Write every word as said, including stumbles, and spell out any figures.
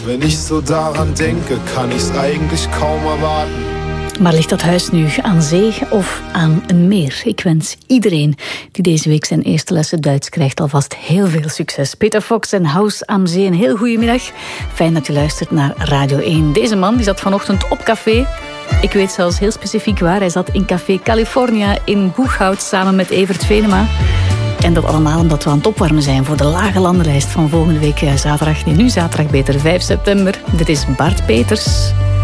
Wenn ich so daran denke, kann ich's eigentlich kaum erwarten. Maar ligt dat huis nu aan zee of aan een meer? Ik wens iedereen die deze week zijn eerste lessen Duits krijgt alvast heel veel succes. Peter Fox en Huis am Zee, een heel goede middag. Fijn dat u luistert naar Radio één. Deze man die zat vanochtend op café. Ik weet zelfs heel specifiek waar. Hij zat in Café California in Boeghout samen met Evert Venema. En dat allemaal omdat we aan het opwarmen zijn voor de lage landenlijst van volgende week zaterdag. Nee, nu zaterdag beter, vijf september. Dit is Bart Peters.